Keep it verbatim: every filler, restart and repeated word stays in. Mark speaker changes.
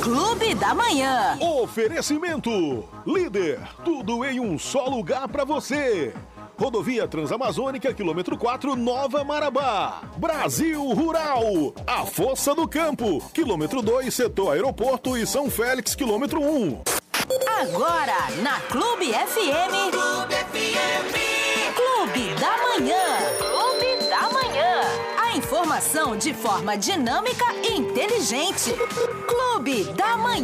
Speaker 1: Clube da Manhã.
Speaker 2: Oferecimento. Líder, tudo em um só lugar para você. Rodovia Transamazônica, quilômetro quatro, Nova Marabá. Brasil Rural, a Força do Campo, quilômetro dois, setor aeroporto e São Félix, quilômetro um.
Speaker 1: Agora, na Clube F M. Clube F M. Clube da Manhã. Clube da Manhã. A informação de forma dinâmica e inteligente. Clube da Manhã.